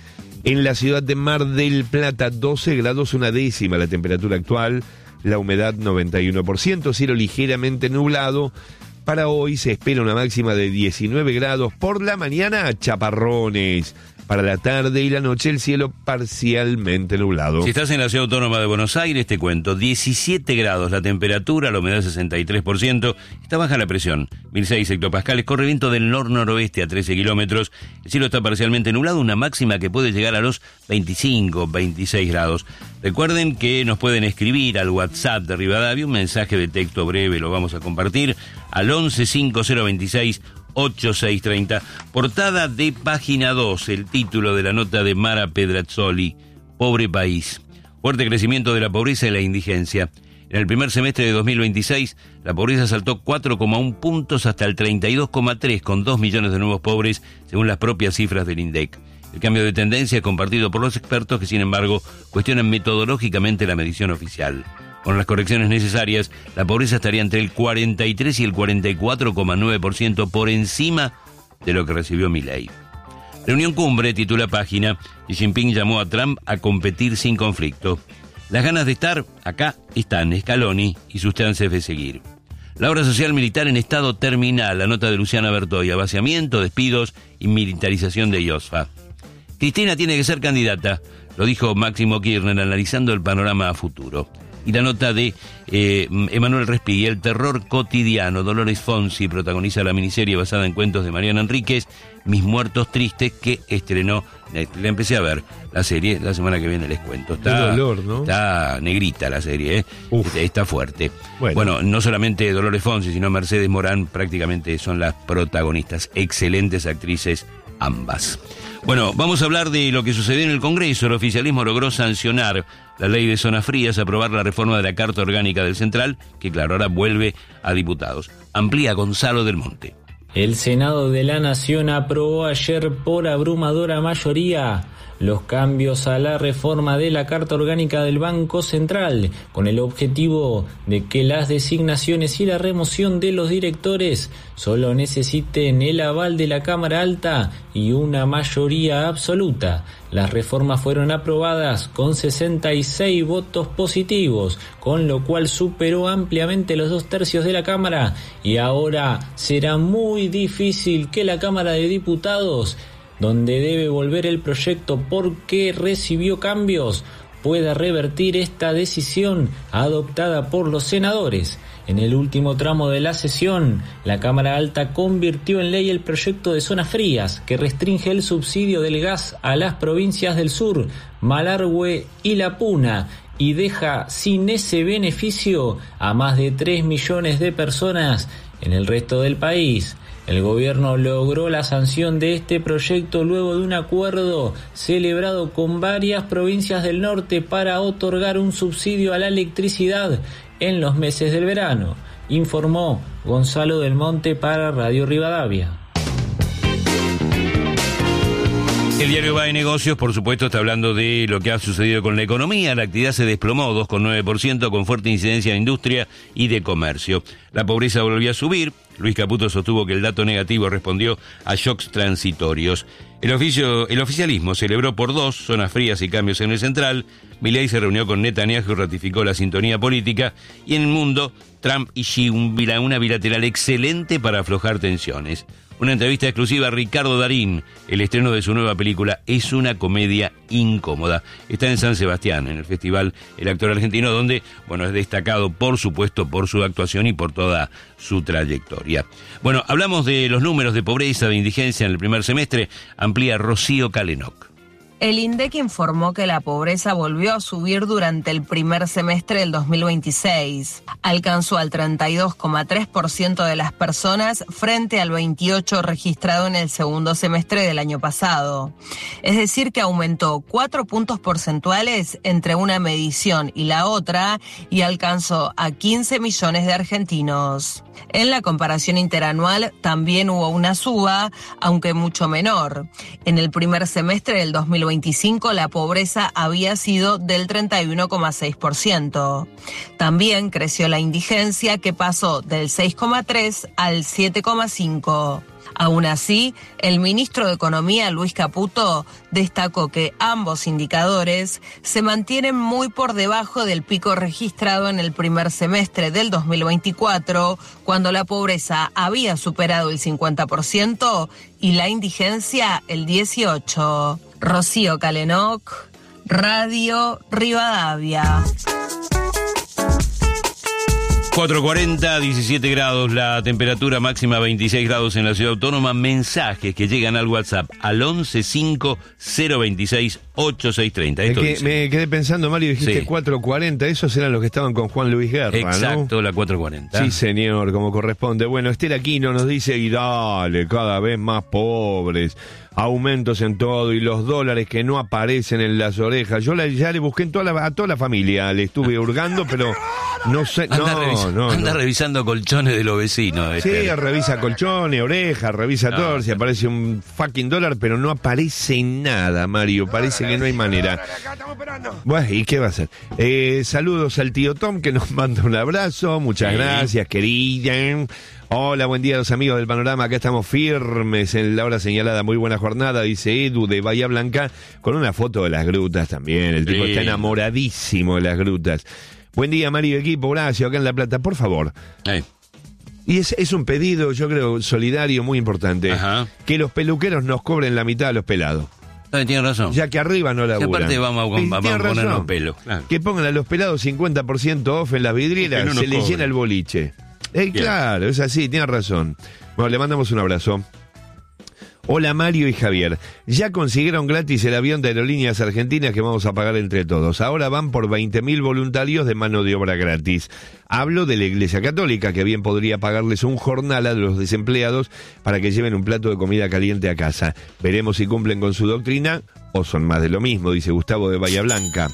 En la ciudad de Mar del Plata, doce grados una décima la temperatura actual. La humedad noventa y uno por ciento, cielo ligeramente nublado. Para hoy se espera una máxima de diecinueve grados. Por la mañana, chaparrones. Para la tarde y la noche, el cielo parcialmente nublado. Si estás en la Ciudad Autónoma de Buenos Aires, te cuento, diecisiete grados la temperatura, la humedad sesenta y tres por ciento, está baja la presión, mil seis hectopascales, corre viento del nor-noroeste a trece kilómetros, el cielo está parcialmente nublado, una máxima que puede llegar a los veinticinco, veintiséis grados. Recuerden que nos pueden escribir al WhatsApp de Rivadavia, un mensaje de texto breve, lo vamos a compartir, al once cinco cero veintiséis ochenta y seis treinta. Portada de Página dos, el título de la nota de Mara Pedrazzoli, Pobre País. Fuerte crecimiento de la pobreza y la indigencia. En el primer semestre de dos mil veintiséis, la pobreza saltó cuatro coma uno puntos hasta el treinta y dos coma tres, con dos millones de nuevos pobres, según las propias cifras del INDEC. El cambio de tendencia es compartido por los expertos que, sin embargo, cuestionan metodológicamente la medición oficial. Con las correcciones necesarias, la pobreza estaría entre el cuarenta y tres y el cuarenta y cuatro coma nueve por ciento por encima de lo que recibió Milei. Reunión cumbre, titula Página, y Xi Jinping llamó a Trump a competir sin conflicto. Las ganas de estar acá están Scaloni y sus chances de seguir. La obra social militar en estado terminal, la nota de Luciana Bertoia, vaciamiento, despidos y militarización de IOSFA. Cristina tiene que ser candidata, lo dijo Máximo Kirchner analizando el panorama a futuro. Y la nota de eh, Emanuel Respighi, el terror cotidiano. Dolores Fonsi protagoniza la miniserie basada en cuentos de Mariana Enríquez, Mis Muertos Tristes, que estrenó Netflix. La empecé a ver la serie, la semana que viene les cuento. Está, dolor, ¿no? Está negrita la serie, ¿eh? Está, está fuerte. Bueno. bueno, no solamente Dolores Fonsi, sino Mercedes Morán prácticamente son las protagonistas. Excelentes actrices ambas. Bueno, vamos a hablar de lo que sucedió en el Congreso. El oficialismo logró sancionar la ley de zonas frías, aprobar la reforma de la Carta Orgánica del Central, que claro, ahora vuelve a diputados. Amplía Gonzalo del Monte. El Senado de la Nación aprobó ayer por abrumadora mayoría los cambios a la reforma de la Carta Orgánica del Banco Central, con el objetivo de que las designaciones y la remoción de los directores solo necesiten el aval de la Cámara Alta y una mayoría absoluta. Las reformas fueron aprobadas con sesenta y seis votos positivos, con lo cual superó ampliamente los dos tercios de la Cámara, y ahora será muy difícil que la Cámara de Diputados, donde debe volver el proyecto porque recibió cambios, pueda revertir esta decisión adoptada por los senadores. En el último tramo de la sesión, la Cámara Alta convirtió en ley el proyecto de zonas frías que restringe el subsidio del gas a las provincias del sur, Malargüe y La Puna, y deja sin ese beneficio a más de tres millones de personas en el resto del país. El gobierno logró la sanción de este proyecto luego de un acuerdo celebrado con varias provincias del norte para otorgar un subsidio a la electricidad en los meses del verano, informó Gonzalo del Monte para Radio Rivadavia. El diario Va de Negocios, por supuesto, está hablando de lo que ha sucedido con la economía. La actividad se desplomó dos coma nueve por ciento con fuerte incidencia de industria y de comercio. La pobreza volvió a subir. Luis Caputo sostuvo que el dato negativo respondió a shocks transitorios. El, oficio, el oficialismo celebró por dos zonas frías y cambios en el central. Milei se reunió con Netanyahu y ratificó la sintonía política. Y en el mundo, Trump y Xi, un, una bilateral excelente para aflojar tensiones. Una entrevista exclusiva a Ricardo Darín. El estreno de su nueva película es una comedia incómoda. Está en San Sebastián, en el festival El Actor Argentino, donde, bueno, es destacado, por supuesto, por su actuación y por toda su trayectoria. Bueno, hablamos de los números de pobreza, de indigencia en el primer semestre. Amplía Rocío Calenoc. El INDEC informó que la pobreza volvió a subir durante el primer semestre del dos mil veintiséis. Alcanzó al treinta y dos coma tres por ciento de las personas frente al veintiocho por ciento registrado en el segundo semestre del año pasado. Es decir, que aumentó cuatro puntos porcentuales entre una medición y la otra y alcanzó a quince millones de argentinos. En la comparación interanual también hubo una suba, aunque mucho menor. En el primer semestre del dos mil veinticinco la pobreza había sido del treinta y uno coma seis por ciento. También creció la indigencia, que pasó del seis coma tres al siete coma cinco. Aún así, el ministro de Economía, Luis Caputo, destacó que ambos indicadores se mantienen muy por debajo del pico registrado en el primer semestre del dos mil veinticuatro, cuando la pobreza había superado el cincuenta por ciento y la indigencia el dieciocho por ciento. Rocío Calenoc, Radio Rivadavia. cuatro cuarenta, diecisiete grados, la temperatura máxima veintiséis grados en la ciudad autónoma. Mensajes que llegan al WhatsApp al once cinco cero veintiséis ochenta y seis treinta. Esto me, me quedé pensando, Mario, dijiste sí. cuatro cuarenta, esos eran los que estaban con Juan Luis Guerra, exacto, ¿no? La cuatro cuarenta. Sí, señor, como corresponde. Bueno, Esther Aquino nos dice, y dale, cada vez más pobres, aumentos en todo y los dólares que no aparecen en las orejas. Yo la, ya le busqué en toda la, a toda la familia, le estuve hurgando, pero no sé, anda no, revisa, no, anda no. revisando colchones de los vecinos. Sí, Esther. revisa colchones, orejas, revisa no, todo, si aparece un fucking dólar, pero no aparece nada, Mario, parece que no hay manera. Bueno, ¿y qué va a hacer? Eh, saludos al tío Tom, que nos manda un abrazo, muchas sí. gracias, querida. Hola, buen día a los amigos del Panorama, acá estamos firmes en la hora señalada, muy buena jornada, dice Edu de Bahía Blanca, con una foto de las grutas también, el tipo sí. está enamoradísimo de las grutas. Buen día, Mario, equipo, Horacio, acá en La Plata, por favor. Hey. Y es, es un pedido, yo creo, solidario muy importante, Ajá. que los peluqueros nos cobren la mitad a los pelados. Ay, tiene razón. Ya que arriba no laburan. Y aparte vamos a, vamos a ponernos pelo. Claro. Que pongan a los pelados cincuenta por ciento off en las vidrieras, no se les llena el boliche. Eh, claro, es así, tiene razón. Bueno, le mandamos un abrazo. Hola Mario y Javier, ya consiguieron gratis el avión de Aerolíneas Argentinas que vamos a pagar entre todos. Ahora van por veinte mil voluntarios de mano de obra gratis. Hablo de la Iglesia Católica, que bien podría pagarles un jornal a los desempleados para que lleven un plato de comida caliente a casa. Veremos si cumplen con su doctrina o son más de lo mismo, dice Gustavo de Bahía Blanca.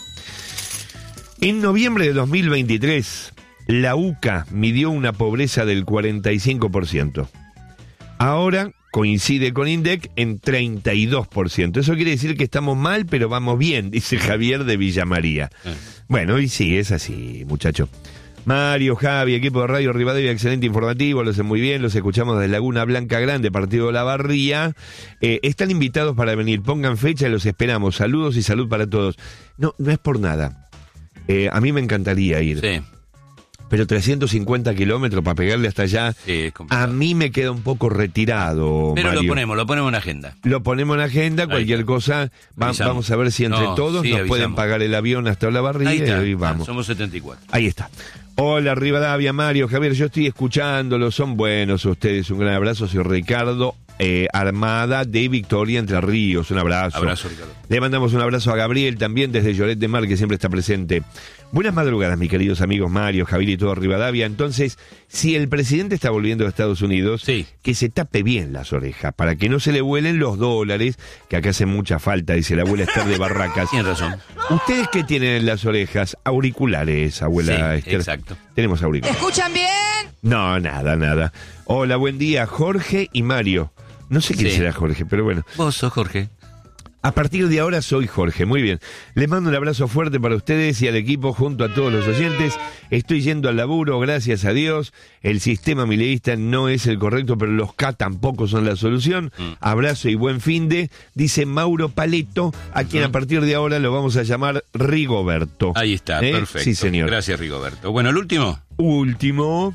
En noviembre de dos mil veintitrés, la U C A midió una pobreza del cuarenta y cinco por ciento. Ahora coincide con INDEC en treinta y dos por ciento. Eso quiere decir que estamos mal, pero vamos bien, dice Javier de Villa María. Eh. Bueno, y sí, es así, muchacho. Mario, Javi, equipo de Radio Rivadavia, excelente informativo, lo hacen muy bien, los escuchamos desde Laguna Blanca Grande, partido de La Barría. Eh, están invitados para venir, pongan fecha y los esperamos. Saludos y salud para todos. No, no es por nada. Eh, a mí me encantaría ir. Sí. pero trescientos cincuenta kilómetros para pegarle hasta allá, Sí, es a complicado. mí me queda un poco retirado, Pero Mario. lo ponemos, lo ponemos en agenda. Lo ponemos en agenda, cualquier está. cosa, va- Avisamos. vamos a ver si entre No, todos sí, nos avisamos. pueden pagar el avión hasta la barriga Ahí está, y ah, vamos. somos setenta y cuatro. Ahí está. Hola Rivadavia, Mario, Javier, yo estoy escuchándolo, son buenos ustedes, un gran abrazo, soy Ricardo eh, Armada de Victoria Entre Ríos, un abrazo. Abrazo, Ricardo. Le mandamos un abrazo a Gabriel también desde Lloret de Mar, que siempre está presente. Buenas madrugadas, mis queridos amigos Mario, Javier y todo Rivadavia. Entonces, si el presidente está volviendo a Estados Unidos, Sí. que se tape bien las orejas, para que no se le vuelen los dólares, que acá hacen mucha falta, dice la abuela Esther de Barracas. Tienes razón. ¿Ustedes qué tienen en las orejas? Auriculares, abuela Sí, Esther. exacto. Tenemos auriculares. ¿Escuchan bien? No, nada, nada. Hola, buen día, Jorge y Mario. No sé quién Sí. será Jorge, pero bueno. Vos sos Jorge. A partir de ahora soy Jorge, muy bien. Les mando un abrazo fuerte para ustedes y al equipo junto a todos los oyentes. Estoy yendo al laburo, gracias a Dios. El sistema mileísta no es el correcto, pero los K tampoco son la solución. Mm. Abrazo y buen finde, dice Mauro Paleto, a quien a partir de ahora lo vamos a llamar Rigoberto. Ahí está, ¿Eh? perfecto. Sí, señor. Gracias, Rigoberto. Bueno, el último. Último,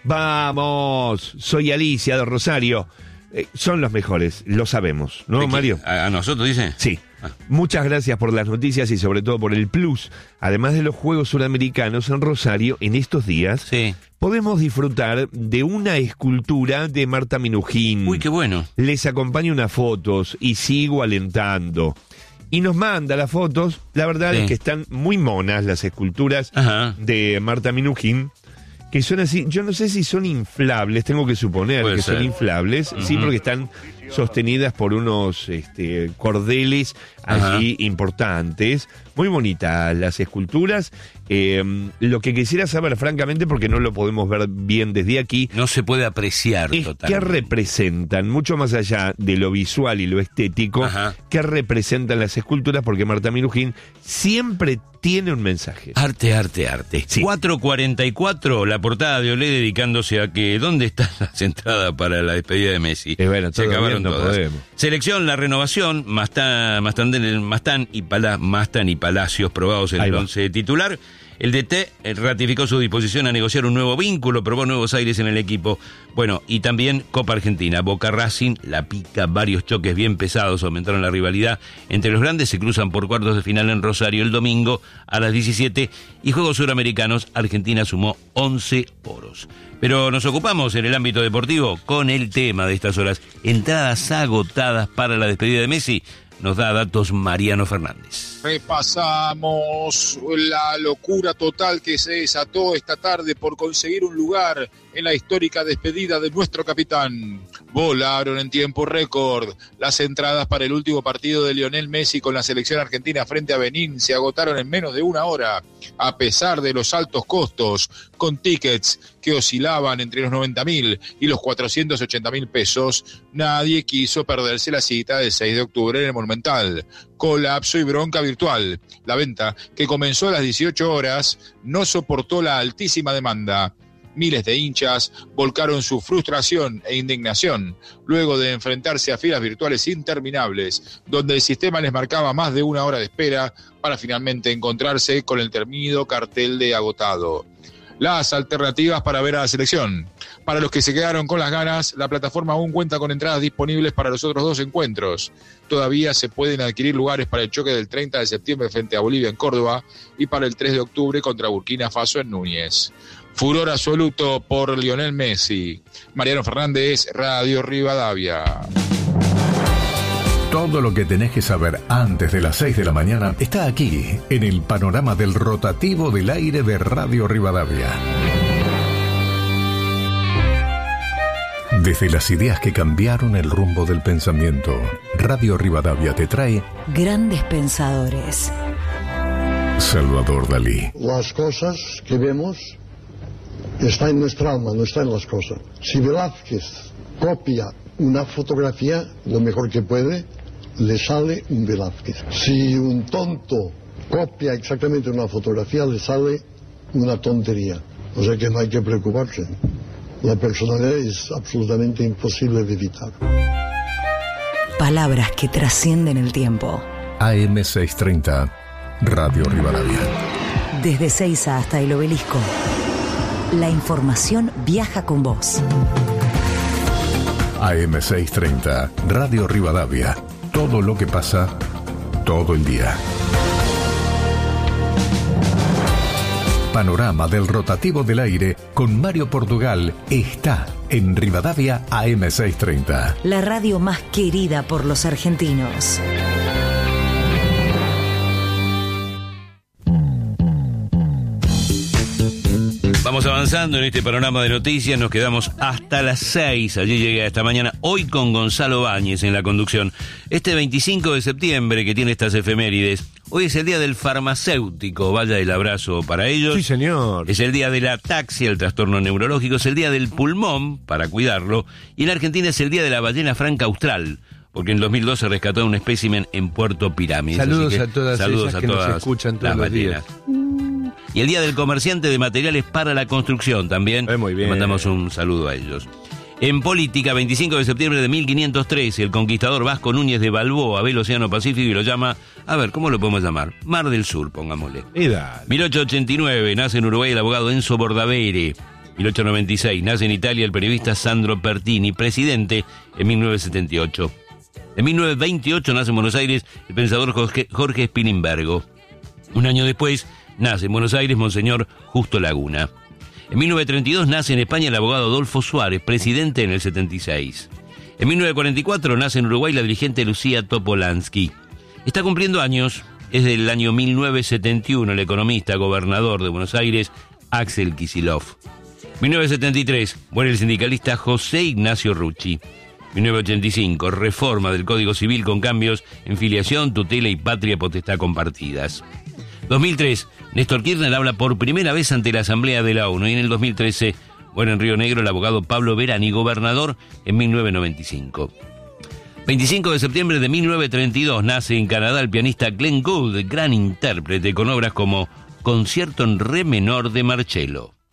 vamos, soy Alicia de Rosario. Eh, son los mejores, lo sabemos, ¿no, ¿De quién? Mario? ¿A, a nosotros, dice? Sí. Ah. Muchas gracias por las noticias y sobre todo por el plus. Además de los Juegos Suramericanos en Rosario, en estos días Sí. podemos disfrutar de una escultura de Marta Minujín. Uy, qué bueno. Les acompaño unas fotos y sigo alentando. Y nos manda las fotos. La verdad Sí. es que están muy monas las esculturas Ajá. de Marta Minujín, que son así, yo no sé si son inflables, tengo que suponer Puede que ser. son inflables, sí, Ujú. porque están sostenidas por unos este, cordeles allí Ajá. importantes. Muy bonitas las esculturas. Eh, lo que quisiera saber, francamente, porque no lo podemos ver bien desde aquí, No se puede apreciar es qué totalmente. representan, mucho más allá de lo visual y lo estético, Ajá. qué representan las esculturas, porque Marta Minujín siempre tiene un mensaje. Arte, arte, arte. Sí. cuatro cuarenta y cuatro, la portada de Olé dedicándose a que ¿dónde están las entradas para la despedida de Messi? Eh, bueno, Se todavía acabaron no todas. podemos. Selección, la renovación, Mastán, Mastán, Mastán y Pala, Mastán y Palacios probados en Ahí el va. once titular. El D T eh, ratificó su disposición a negociar un nuevo vínculo, probó nuevos aires en el equipo. Bueno, y también Copa Argentina, Boca Racing, la pica, varios choques bien pesados aumentaron la rivalidad entre los grandes, se cruzan por cuartos de final en Rosario el domingo a las diecisiete y Juegos Suramericanos, Argentina sumó once oros. Pero nos ocupamos en el ámbito deportivo con el tema de estas horas, entradas agotadas para la despedida de Messi. Nos da datos Mariano Fernández. Repasamos la locura total que se desató esta tarde por conseguir un lugar en la histórica despedida de nuestro capitán. Volaron en tiempo récord. Las entradas para el último partido de Lionel Messi con la selección argentina frente a Benín se agotaron en menos de una hora, a pesar de los altos costos, con tickets que oscilaban entre los noventa mil y los cuatrocientos ochenta mil pesos. Nadie quiso perderse la cita del seis de octubre en el Monumental. Colapso y bronca virtual. La venta, que comenzó a las dieciocho horas, no soportó la altísima demanda. Miles de hinchas volcaron su frustración e indignación luego de enfrentarse a filas virtuales interminables, donde el sistema les marcaba más de una hora de espera para finalmente encontrarse con el temido cartel de agotado. Las alternativas para ver a la selección. Para los que se quedaron con las ganas, la plataforma aún cuenta con entradas disponibles para los otros dos encuentros. Todavía se pueden adquirir lugares para el choque del treinta de septiembre frente a Bolivia en Córdoba y para el tres de octubre contra Burkina Faso en Núñez. Furor absoluto por Lionel Messi. Mariano Fernández, Radio Rivadavia. Todo lo que tenés que saber antes de las seis de la mañana está aquí, en el panorama del rotativo del aire de Radio Rivadavia. Desde las ideas que cambiaron el rumbo del pensamiento, Radio Rivadavia te trae Grandes Pensadores. Salvador Dalí. Las cosas que vemos están en nuestra alma, no están en las cosas. Si Velázquez copia una fotografía, lo mejor que puede, le sale un Velázquez. Si un tonto copia exactamente una fotografía, le sale una tontería. O sea que no hay que preocuparse. La personalidad es absolutamente imposible de evitar. Palabras que trascienden el tiempo. A M seiscientos treinta, Radio Rivadavia. Desde Seiza hasta el Obelisco. La información viaja con vos. A M seiscientos treinta, Radio Rivadavia. Todo lo que pasa, todo el día. Panorama del rotativo del aire con Mario Portugal está en Rivadavia A M seiscientos treinta. La radio más querida por los argentinos. Vamos avanzando en este panorama de noticias, nos quedamos hasta las seis, allí llegué esta mañana, hoy con Gonzalo Báñez en la conducción. Este veinticinco de septiembre que tiene estas efemérides, hoy es el día del farmacéutico, vaya el abrazo para ellos. Sí, señor. Es el día de la ataxia, el trastorno neurológico, es el día del pulmón, para cuidarlo, y en Argentina es el día de la ballena franca austral, porque en dos mil dos se rescató un espécimen en Puerto Pirámides. Saludos que, a todas saludos esas a que todas nos escuchan todos las los ballenas. días. Y el día del comerciante de materiales para la construcción también. Eh, muy bien. Le mandamos un saludo a ellos. En política, veinticinco de septiembre de mil quinientos trece, el conquistador vasco Núñez de Balboa ve el Océano Pacífico y lo llama, a ver, ¿cómo lo podemos llamar? Mar del Sur, pongámosle. Edad. mil ochocientos ochenta y nueve, nace en Uruguay el abogado Enzo Bordavere. mil ochocientos noventa y seis, nace en Italia el periodista Sandro Pertini, presidente en mil novecientos setenta y ocho. En mil novecientos veintiocho nace en Buenos Aires el pensador Jorge, Jorge Spilimbergo. Un año después, nace en Buenos Aires Monseñor Justo Laguna. En mil novecientos treinta y dos nace en España el abogado Adolfo Suárez, presidente en el setenta y seis. En mil novecientos cuarenta y cuatro nace en Uruguay la dirigente Lucía Topolansky. Está cumpliendo años, es del año mil novecientos setenta y uno, el economista, gobernador de Buenos Aires, Axel Kicillof. mil novecientos setenta y tres, muere el sindicalista José Ignacio Rucci. mil novecientos ochenta y cinco, reforma del Código Civil con cambios en filiación, tutela y patria potestad compartidas. dos mil tres, Néstor Kirchner habla por primera vez ante la Asamblea de la ONU y en el dos mil trece muere en Río Negro el abogado Pablo Verani, gobernador en mil novecientos noventa y cinco. veinticinco de septiembre de mil novecientos treinta y dos nace en Canadá el pianista Glenn Gould, gran intérprete con obras como Concierto en Re menor de Marcello.